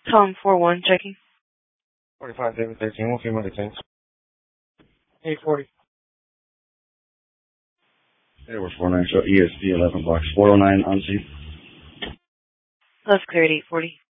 Tom 41 checking. 45 David 13, we'll female detains. 840. Edward 49, show ESP 11 box 409 on scene. That's clear at 840.